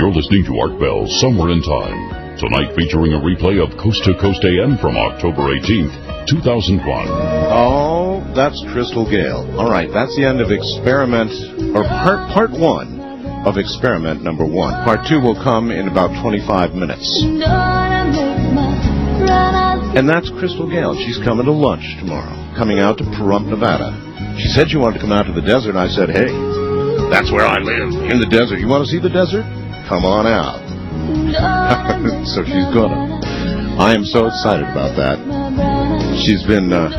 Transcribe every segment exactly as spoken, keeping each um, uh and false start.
You're listening to Art Bell, Somewhere in Time. Tonight featuring a replay of Coast to Coast A M from October eighteenth, two thousand one. Oh, that's Crystal Gayle. All right, that's the end of experiment, or part, part one of experiment number one. Part two will come in about twenty-five minutes. And that's Crystal Gayle. She's coming to lunch tomorrow, coming out to Pahrump, Nevada. She said she wanted to come out to the desert, and I said, hey, that's where I live, in the desert. You want to see the desert? Come on out. So she's gonna. I am so excited about that. She's been uh,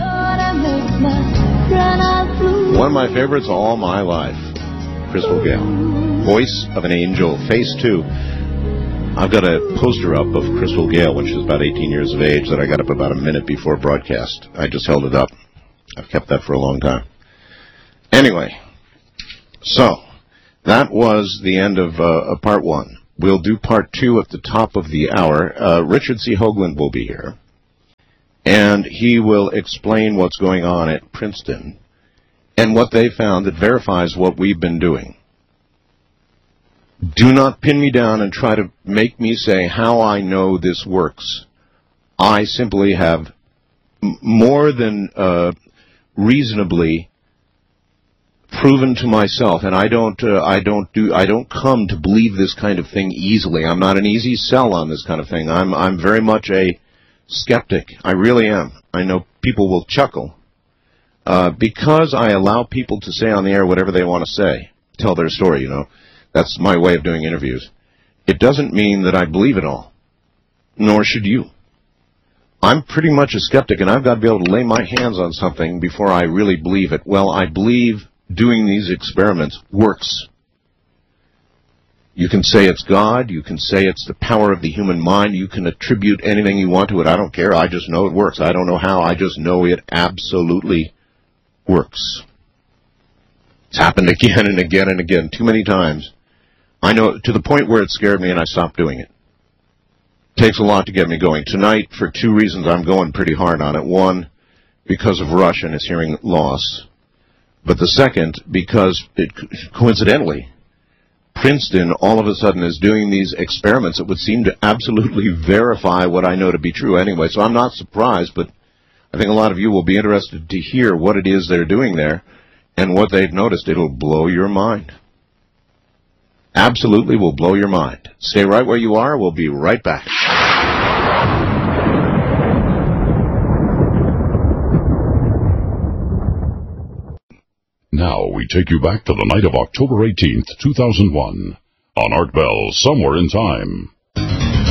one of my favorites all my life. Crystal Gayle. Voice of an Angel, Face two. I've got a poster up of Crystal Gayle when she was about eighteen years of age that I got up about a minute before broadcast. I just held it up. I've kept that for a long time. Anyway, so that was the end of, uh, of part one. We'll do part two at the top of the hour. Uh, Richard C. Hoagland will be here, and he will explain what's going on at Princeton and what they found that verifies what we've been doing. Do not pin me down and try to make me say how I know this works. I simply have m- more than uh, reasonably proven to myself, and I don't, uh, I don't do, I don't come to believe this kind of thing easily. I'm not an easy sell on this kind of thing. I'm, I'm very much a skeptic. I really am. I know people will chuckle uh, because I allow people to say on the air whatever they want to say, tell their story. You know, that's my way of doing interviews. It doesn't mean that I believe it all, nor should you. I'm pretty much a skeptic, and I've got to be able to lay my hands on something before I really believe it. Well, I believe doing these experiments works. You can say it's God. You can say it's the power of the human mind. You can attribute anything you want to it. I don't care. I just know it works. I don't know how. I just know it absolutely works. It's happened again and again and again, too many times. I know to the point where it scared me and I stopped doing it. It takes a lot to get me going. Tonight, for two reasons, I'm going pretty hard on it. One, because of Rush and his hearing loss. But the second, because it, coincidentally, Princeton all of a sudden is doing these experiments that would seem to absolutely verify what I know to be true anyway. So I'm not surprised, but I think a lot of you will be interested to hear what it is they're doing there and what they've noticed. It'll blow your mind. Absolutely will blow your mind. Stay right where you are. We'll be right back. Now we take you back to the night of October eighteenth, two thousand one, on Art Bell, Somewhere in Time.